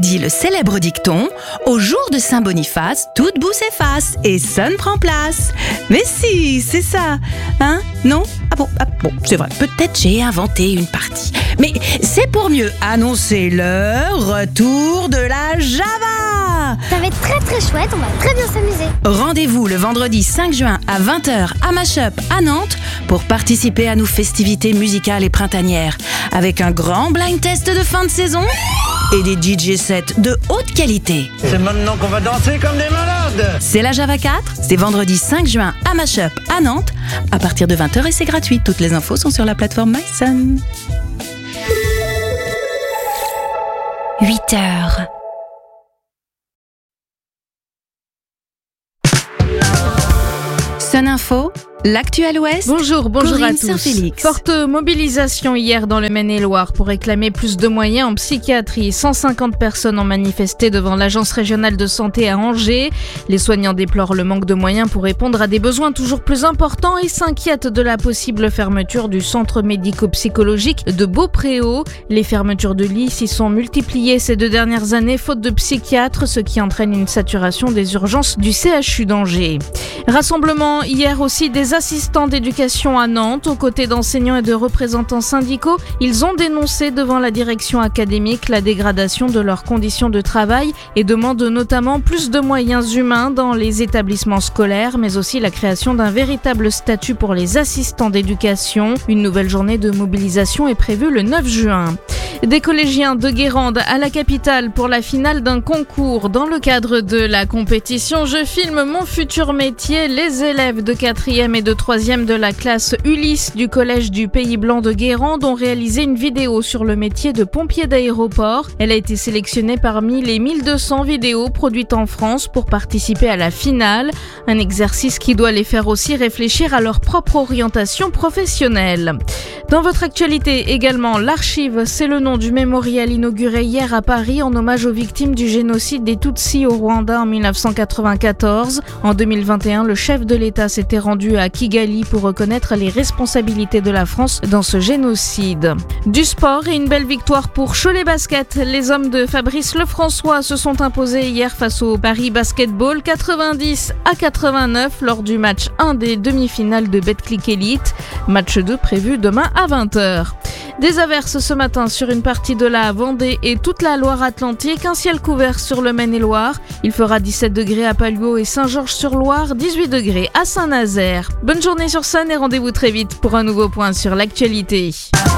dit le célèbre dicton « Au jour de Saint-Boniface, toute boue s'efface et sonne prend place ». Mais si, c'est ça. Hein? Non? Ah bon, c'est vrai, peut-être j'ai inventé une partie. Mais c'est pour mieux annoncer le retour de la Java. Ça va être très très chouette, on va très bien s'amuser. Rendez-vous le vendredi 5 juin à 20h à Mashup à Nantes pour participer à nos festivités musicales et printanières avec un grand blind test de fin de saison et des DJ sets de haute qualité. C'est maintenant qu'on va danser comme des malades. C'est la Java 4, c'est vendredi 5 juin à Mashup à Nantes à partir de 20h et c'est gratuit. Toutes les infos sont sur la plateforme mySun. 8h. Sun Info, l'actuel Ouest. Bonjour Corinne à tous. Saint-Félix. Forte mobilisation hier dans le Maine-et-Loire pour réclamer plus de moyens en psychiatrie. 150 personnes ont manifesté devant l'Agence régionale de santé à Angers. Les soignants déplorent le manque de moyens pour répondre à des besoins toujours plus importants et s'inquiètent de la possible fermeture du centre médico-psychologique de Beaupréau. Les fermetures de lits s'y sont multipliées ces 2 dernières années faute de psychiatres, ce qui entraîne une saturation des urgences du CHU d'Angers. Rassemblement hier aussi des assistants d'éducation à Nantes. Aux côtés d'enseignants et de représentants syndicaux, ils ont dénoncé devant la direction académique la dégradation de leurs conditions de travail et demandent notamment plus de moyens humains dans les établissements scolaires, mais aussi la création d'un véritable statut pour les assistants d'éducation. Une nouvelle journée de mobilisation est prévue le 9 juin. Des collégiens de Guérande à la capitale pour la finale d'un concours. Dans le cadre de la compétition Je filme mon futur métier, les élèves de 4e et de 3e de la classe Ulysse du collège du Pays Blanc de Guérande ont réalisé une vidéo sur le métier de pompier d'aéroport. Elle a été sélectionnée parmi les 1200 vidéos produites en France pour participer à la finale. Un exercice qui doit les faire aussi réfléchir à leur propre orientation professionnelle. Dans votre actualité également, l'Archive, c'est le nom du mémorial inauguré hier à Paris en hommage aux victimes du génocide des Tutsis au Rwanda en 1994. En 2021, le chef de l'État s'était rendu à Kigali pour reconnaître les responsabilités de la France dans ce génocide. Du sport et une belle victoire pour Cholet Basket. Les hommes de Fabrice Lefrançois se sont imposés hier face au Paris Basketball 90-89 lors du match 1 des demi-finales de Betclic Elite. Match 2 prévu demain à 20h. Des averses ce matin sur une partie de la Vendée et toute la Loire-Atlantique. Un ciel couvert sur le Maine-et-Loire. Il fera 17 degrés à Palluau et Saint-Georges-sur-Loire, 18 degrés à Saint-Nazaire. Bonne journée sur Sun et rendez-vous très vite pour un nouveau point sur l'actualité.